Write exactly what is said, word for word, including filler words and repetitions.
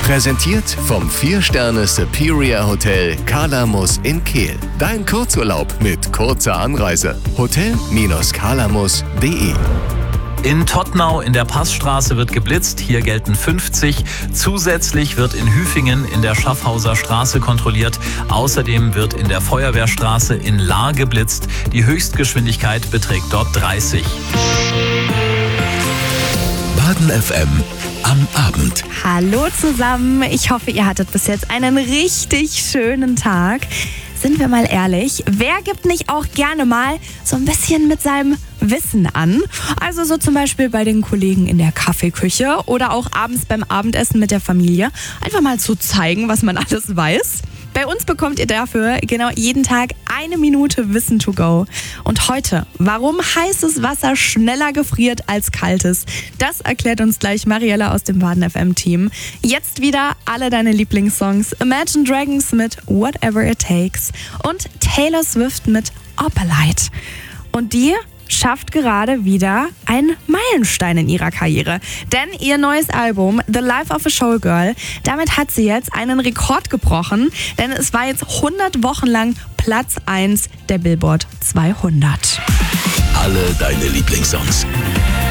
Präsentiert vom vier Sterne Superior Hotel Kalamus in Kehl. Dein Kurzurlaub mit kurzer Anreise. hotel Bindestrich kalamus punkt de. In Todtnau in der Passstraße wird geblitzt, hier gelten fünfzig. Zusätzlich wird in Hüfingen in der Schaffhauser Straße kontrolliert. Außerdem wird in der Feuerwehrstraße in Lahr geblitzt. Die Höchstgeschwindigkeit beträgt dort dreißig. Baden F M am Abend. Hallo zusammen, ich hoffe, ihr hattet bis jetzt einen richtig schönen Tag. Sind wir mal ehrlich, wer gibt nicht auch gerne mal so ein bisschen mit seinem Wissen an? Also so zum Beispiel bei den Kollegen in der Kaffeeküche oder auch abends beim Abendessen mit der Familie. Einfach mal zu zeigen, was man alles weiß. Bei uns bekommt ihr dafür genau jeden Tag eine Minute Wissen to go. Und heute, warum heißes Wasser schneller gefriert als kaltes? Das erklärt uns gleich Mariella aus dem Baden F M-Team. Jetzt wieder alle deine Lieblingssongs. Imagine Dragons mit Whatever It Takes und Taylor Swift mit Opalite. Und die schafft gerade wieder einen Meilenstein in ihrer Karriere. Denn ihr neues Album The Life of a Showgirl, damit hat sie jetzt einen Rekord gebrochen, denn es war jetzt hundert Wochen lang Platz eins der Billboard zweihundert. Alle deine Lieblingssongs.